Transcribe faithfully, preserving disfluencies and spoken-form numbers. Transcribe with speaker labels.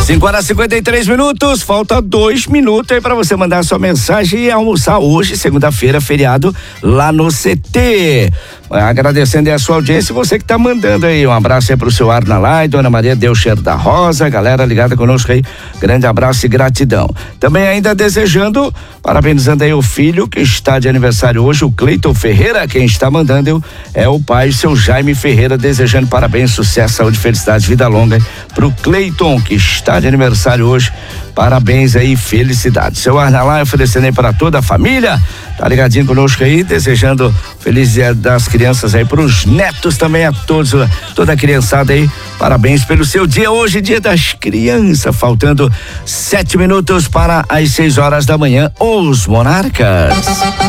Speaker 1: cinco horas e cinquenta e três minutos, falta dois minutos aí pra você mandar sua mensagem e almoçar hoje, segunda-feira, feriado, lá no C T. Agradecendo aí a sua audiência, você que tá mandando aí, um abraço aí pro seu Arnalai, Dona Maria Deus Cheiro da Rosa, galera ligada conosco aí, grande abraço e gratidão. Também ainda desejando, parabenizando aí o filho que está de aniversário hoje, o Cleiton Ferreira, quem está mandando é o pai, seu Jaime Ferreira, desejando parabéns, sucesso, saúde, felicidade, vida longa pro Cleiton, que está de aniversário hoje, parabéns aí, felicidade. Seu Arnalai oferecendo aí para toda a família, tá ligadinho conosco aí, desejando feliz dia das crianças aí pros netos também, a todos, toda a criançada aí, parabéns pelo seu dia hoje, dia das crianças, faltando sete minutos para as seis horas da manhã, os Monarcas.